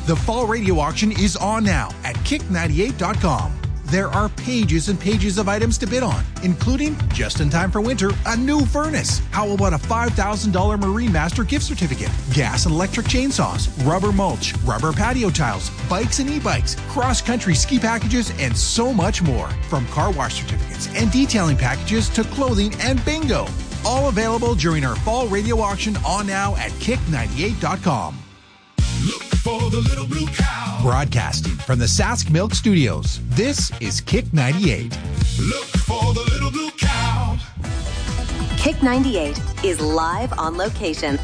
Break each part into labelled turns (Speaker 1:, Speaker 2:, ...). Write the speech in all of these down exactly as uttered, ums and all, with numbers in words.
Speaker 1: The fall radio auction is on now at kick ninety-eight dot com. There are pages and pages of items to bid on, including, just in time for winter, a new furnace. How about a five thousand dollars Marine Master gift certificate, gas and electric chainsaws, rubber mulch, rubber patio tiles, bikes and e-bikes, cross-country ski packages, and so much more. From car wash certificates and detailing packages to clothing and bingo. All available during our fall radio auction on now at kick ninety-eight dot com.
Speaker 2: Look for the little blue cow.
Speaker 1: Broadcasting from the Sask Milk Studios, this is Kick ninety-eight.
Speaker 2: Look for the little blue cow.
Speaker 3: Kick ninety-eight is live on location.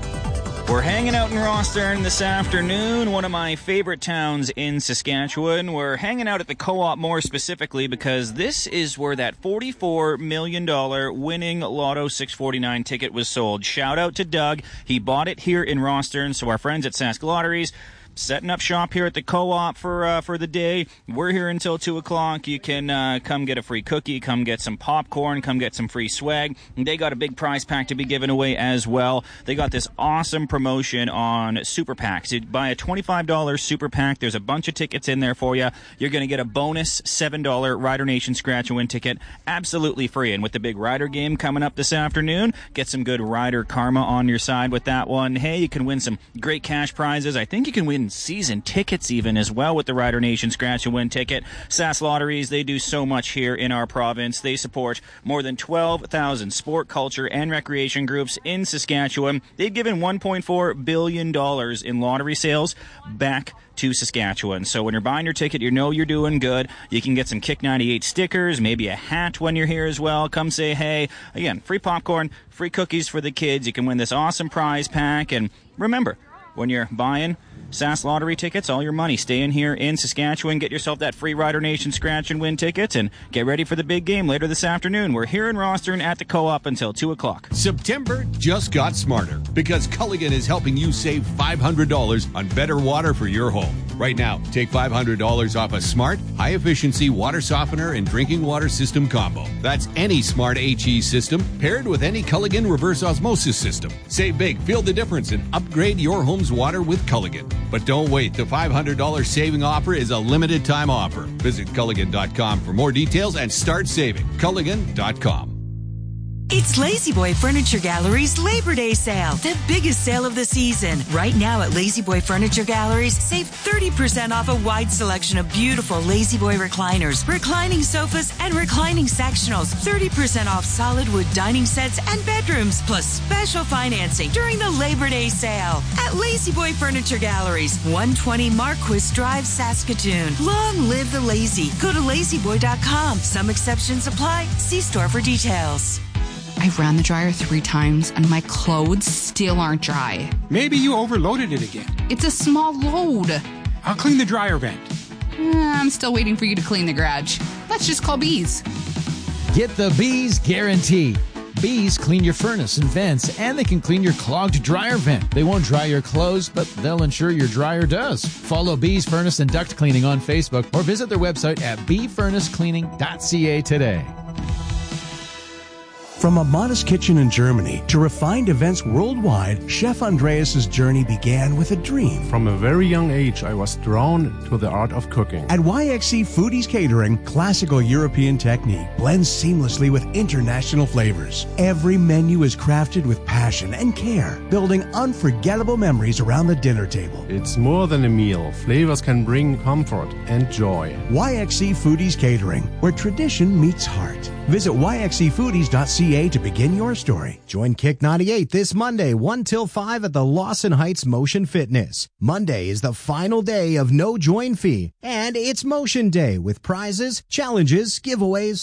Speaker 4: We're hanging out in Rosthern this afternoon, one of my favorite towns in Saskatchewan. We're hanging out at the Co-op more specifically because this is where that forty-four million dollars winning Lotto six forty-nine ticket was sold. Shout out to Doug. He bought it here in Rosthern, so our friends at Sask Lotteries setting up shop here at the Co-op for uh, for the day. We're here until two o'clock. You can uh, come get a free cookie, come get some popcorn, come get some free swag. And they got a big prize pack to be given away as well. They got this awesome promotion on Super Packs. You buy a twenty-five dollars Super Pack. There's a bunch of tickets in there for you. You're going to get a bonus seven dollars Rider Nation Scratch and Win ticket absolutely free. And with the big Rider game coming up this afternoon, get some good Rider karma on your side with that one. Hey, you can win some great cash prizes. I think you can win season tickets even as well with the Rider Nation Scratch and Win ticket. Sask Lotteries, they do so much here in our province. They support more than twelve thousand sport, culture, and recreation groups in Saskatchewan. They've given one point four billion dollars in lottery sales back to Saskatchewan. So when you're buying your ticket, you know you're doing good. You can get some Kick ninety-eight stickers, maybe a hat when you're here as well. Come say hey. Again, free popcorn, free cookies for the kids. You can win this awesome prize pack. And remember, when you're buying Sask Lottery tickets, all your money staying here in Saskatchewan. Get yourself that free Rider Nation Scratch and Win ticket and get ready for the big game later this afternoon. We're here in Rosthern at the Co-op until two o'clock.
Speaker 5: September just got smarter because Culligan is helping you save five hundred dollars on better water for your home. Right now, take five hundred dollars off a smart, high-efficiency water softener and drinking water system combo. That's any smart H E system paired with any Culligan reverse osmosis system. Save big, feel the difference, and upgrade your home's water with Culligan. But don't wait. The five hundred dollars saving offer is a limited time offer. Visit Culligan dot com for more details and start saving. Culligan dot com.
Speaker 6: It's La-Z-Boy Furniture Gallery's Labor Day sale, the biggest sale of the season. Right now at La-Z-Boy Furniture Galleries, save thirty percent off a wide selection of beautiful La-Z-Boy recliners, reclining sofas, and reclining sectionals. thirty percent off solid wood dining sets and bedrooms, plus special financing during the Labor Day sale at La-Z-Boy Furniture Galleries, one twenty Marquis Drive, Saskatoon. Long live the lazy. Go to lazy boy dot com. Some exceptions apply. See store for details.
Speaker 7: I've ran the dryer three times and my clothes still aren't dry.
Speaker 8: Maybe you overloaded it again.
Speaker 7: It's a small load.
Speaker 8: I'll clean the dryer vent.
Speaker 7: Uh, I'm still waiting for you to clean the garage. Let's just call Bees.
Speaker 9: Get the Bees guarantee. Bees clean your furnace and vents, and they can clean your clogged dryer vent. They won't dry your clothes, but they'll ensure your dryer does. Follow Bees Furnace and Duct Cleaning on Facebook or visit their website at bee furnace cleaning dot c a today.
Speaker 10: From a modest kitchen in Germany to refined events worldwide, Chef Andreas' journey began with a dream.
Speaker 11: From a very young age, I was drawn to the art of cooking.
Speaker 10: At Y X C Foodies Catering, classical European technique blends seamlessly with international flavors. Every menu is crafted with passion and care, building unforgettable memories around the dinner table.
Speaker 11: It's more than a meal. Flavors can bring comfort and joy.
Speaker 10: Y X C Foodies Catering, where tradition meets heart. Visit y x c foodies dot c a to begin your story.
Speaker 12: Join Kick ninety-eight this Monday, one till five at the Lawson Heights Motion Fitness. Monday is the final day of no join fee, and it's Motion Day with prizes, challenges, giveaways,